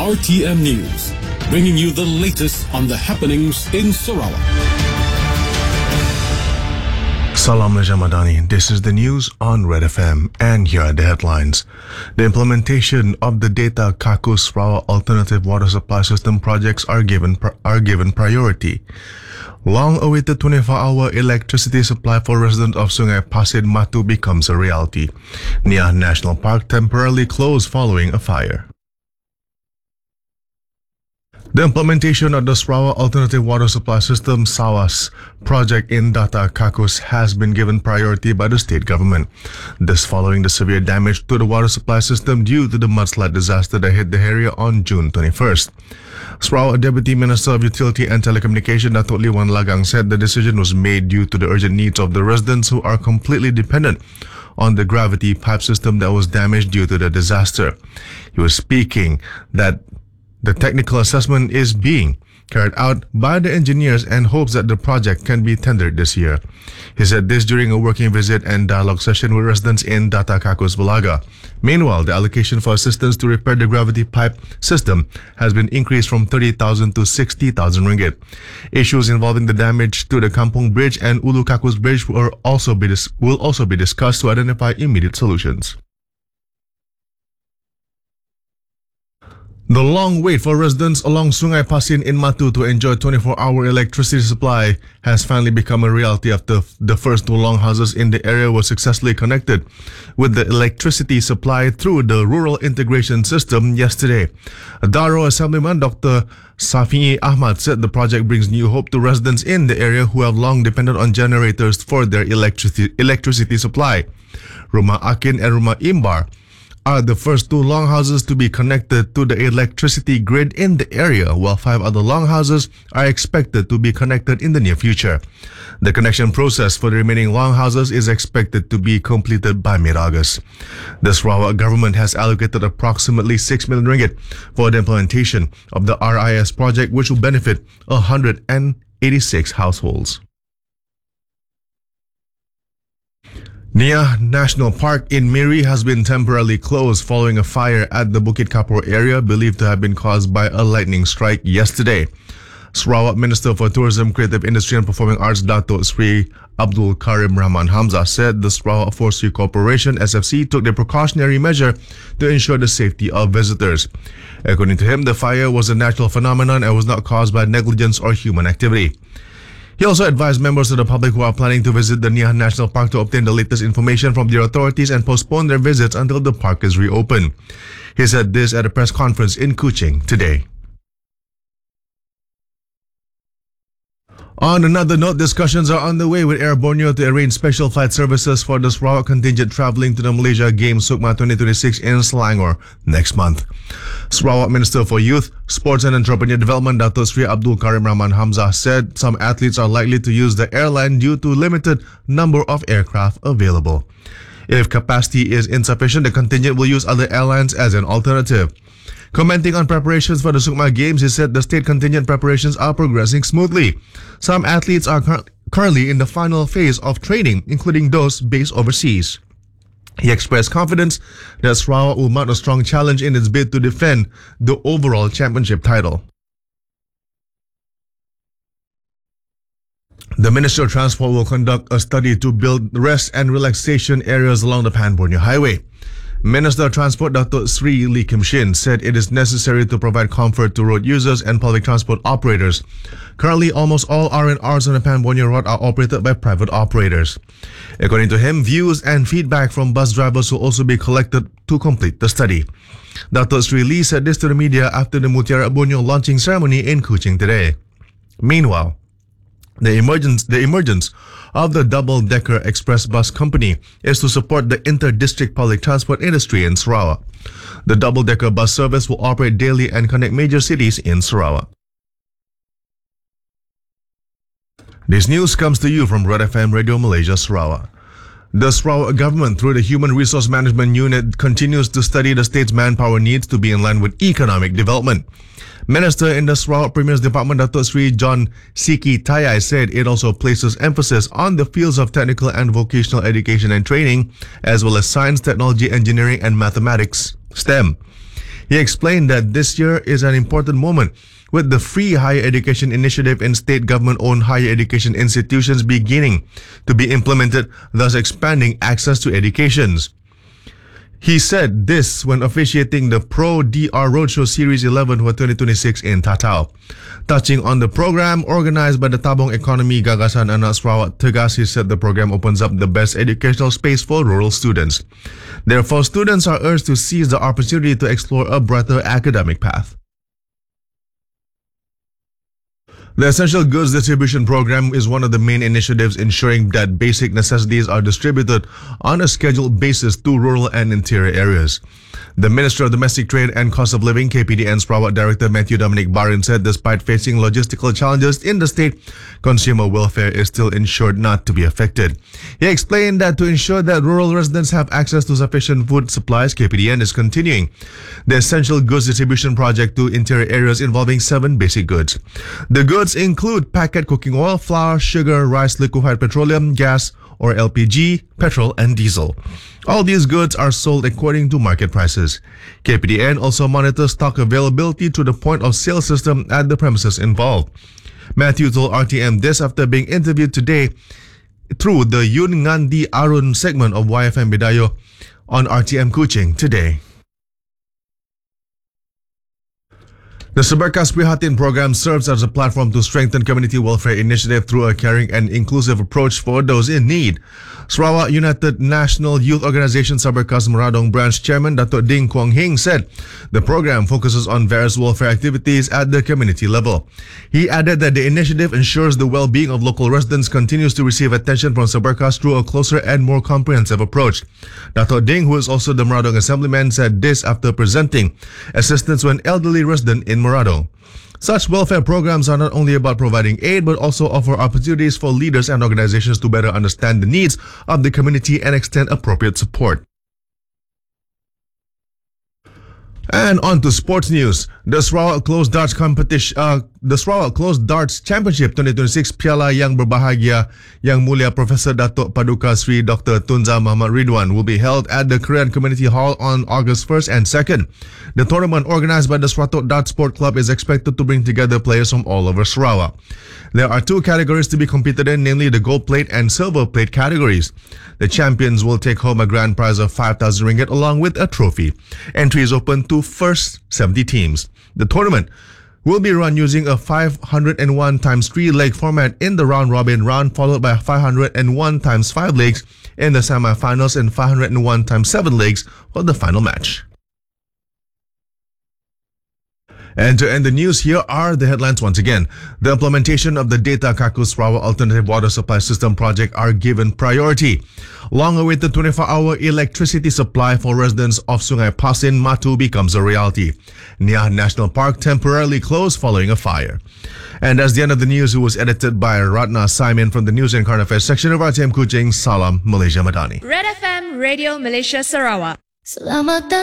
RTM News, bringing you the latest on the happenings in Sarawak. Salam Malaysia Madani. This is the news on Red FM, and here are the headlines. The implementation of the Data Kakus Sarawak Alternative Water Supply System projects are given priority. Long-awaited 24-hour electricity supply for residents of Sungai Pasir Matu becomes a reality. Niah National Park temporarily closed following a fire. The implementation of the Sarawak Alternative Water Supply System SAWAS project in Data Kakus has been given priority by the state government. This following the severe damage to the water supply system due to the mudslide disaster that hit the area on June 21st. Sarawak Deputy Minister of Utility and Telecommunication Datuk Lee Wan Lagang said the decision was made due to the urgent needs of the residents who are completely dependent on the gravity pipe system that was damaged due to the disaster. He was speaking that the technical assessment is being carried out by the engineers and hopes that the project can be tendered this year. He said this during a working visit and dialogue session with residents in Data Kakus Bulaga. Meanwhile, the allocation for assistance to repair the gravity pipe system has been increased from 30,000 to 60,000 ringgit. Issues involving the damage to the Kampung Bridge and Ulu Kakus Bridge will also be discussed to identify immediate solutions. The long wait for residents along Sungai Pasir in Matu to enjoy 24-hour electricity supply has finally become a reality after the first two longhouses in the area were successfully connected with the electricity supply through the Rural Integration System yesterday. Daro Assemblyman Dr. Safi Ahmad said the project brings new hope to residents in the area who have long depended on generators for their electricity supply. Rumah Akin and Rumah Imbar are the first two longhouses to be connected to the electricity grid in the area, while 5 other longhouses are expected to be connected in the near future. The connection process for the remaining longhouses is expected to be completed by mid-August. The Sarawak government has allocated approximately 6 million ringgit for the implementation of the RIS project, which will benefit 186 households. Niah National Park in Miri has been temporarily closed following a fire at the Bukit Kapur area believed to have been caused by a lightning strike yesterday. Sarawak Minister for Tourism, Creative Industry and Performing Arts Datuk Sri Abdul Karim Rahman Hamzah said the Sarawak Forestry Corporation SFC took the precautionary measure to ensure the safety of visitors. According to him, the fire was a natural phenomenon and was not caused by negligence or human activity. He also advised members of the public who are planning to visit the Niah National Park to obtain the latest information from the authorities and postpone their visits until the park is reopened. He said this at a press conference in Kuching today. On another note, discussions are underway with Air Borneo to arrange special flight services for the Sarawak contingent travelling to the Malaysia Games SUKMA 2026 in Selangor next month. Sarawak Minister for Youth, Sports and Entrepreneur Development Datuk Sri Abdul Karim Rahman Hamzah said some athletes are likely to use the airline due to limited number of aircraft available. If capacity is insufficient, the contingent will use other airlines as an alternative. Commenting on preparations for the SUKMA Games, he said the state contingent preparations are progressing smoothly. Some athletes are currently in the final phase of training, including those based overseas. He expressed confidence that Sarawak will mount a strong challenge in its bid to defend the overall championship title. The Ministry of Transport will conduct a study to build rest and relaxation areas along the Pan-Borneo Highway. Minister of Transport Datuk Sri Lee Kim Shin said it is necessary to provide comfort to road users and public transport operators. Currently, almost all R&Rs on the Pan-Borneo Road are operated by private operators. According to him, views and feedback from bus drivers will also be collected to complete the study. Datuk Sri Lee said this to the media after the Mutiara Borneo launching ceremony in Kuching today. Meanwhile, the emergence of the double-decker express bus company is to support the inter-district public transport industry in Sarawak. The double-decker bus service will operate daily and connect major cities in Sarawak. This news comes to you from Red FM Radio Malaysia, Sarawak. The Sarawak government, through the Human Resource Management Unit, continues to study the state's manpower needs to be in line with economic development. Minister in the Sarawak Premier's Department, Datuk Sri John Siki Tayai, said it also places emphasis on the fields of technical and vocational education and training, as well as science, technology, engineering, and mathematics, STEM. He explained that this year is an important moment with the free higher education initiative in state government-owned higher education institutions beginning to be implemented, thus expanding access to educations. He said this when officiating the Pro-DR Roadshow Series 11 for 2026 in Tatao. Touching on the program organized by the Tabong Economy Gagasan Anak Sarawak Tegas, he said the program opens up the best educational space for rural students. Therefore, students are urged to seize the opportunity to explore a brighter academic path. The Essential Goods Distribution Program is one of the main initiatives ensuring that basic necessities are distributed on a scheduled basis to rural and interior areas. The Minister of Domestic Trade and Cost of Living, KPDN Sarawak Director Matthew Dominic Barin, said despite facing logistical challenges in the state, consumer welfare is still ensured not to be affected. He explained that to ensure that rural residents have access to sufficient food supplies, KPDN is continuing the Essential Goods Distribution Project to interior areas involving 7 basic goods. The goods include packet cooking oil, flour, sugar, rice, liquefied petroleum, gas or LPG, petrol and diesel. All these goods are sold according to market prices. KPDN also monitors stock availability to the point of sale system at the premises involved. Matthew told RTM this after being interviewed today through the Yun Ngandi Arun segment of YFM Bidayo on RTM Kuching today. The Seberkas Prihatin program serves as a platform to strengthen community welfare initiative through a caring and inclusive approach for those in need. Sarawak United National Youth Organization Seberkas Meradong Branch Chairman Datuk Ding Kwong Hing said the program focuses on various welfare activities at the community level. He added that the initiative ensures the well-being of local residents continues to receive attention from Seberkas through a closer and more comprehensive approach. Datuk Ding, who is also the Meradong Assemblyman, said this after presenting assistance to an elderly resident in Meradong. Such welfare programs are not only about providing aid but also offer opportunities for leaders and organizations to better understand the needs of the community and extend appropriate support. And on to sports news. The Sarawak Closed Darts Championship 2026 Piala Yang Berbahagia Yang Mulia Profesor Datuk Paduka Sri Dr. Tunza Muhammad Ridwan will be held at the Korean Community Hall on August 1st and 2nd. The tournament organized by the Seratok Darts Sport Club is expected to bring together players from all over Sarawak. There are 2 categories to be competed in, namely the gold plate and silver plate categories. The champions will take home a grand prize of 5,000 ringgit along with a trophy. Entry is open to first 70 teams. The tournament will be run using a 501 times 3 leg format in the round robin round, followed by 501 times 5 legs in the semi-finals and 501 times 7 legs for the final match. And to end the news, here are the headlines once again. The implementation of the Data Kakus Sarawak Alternative Water Supply System project are given priority. Long-awaited 24-hour electricity supply for residents of Sungai Pasin, Matu becomes a reality. Niah National Park temporarily closed following a fire. And that's the end of the news. It was edited by Ratna Simon from the News and Current Affairs section of RTM Kuching. Salam Malaysia Madani. Red FM Radio Malaysia Sarawak.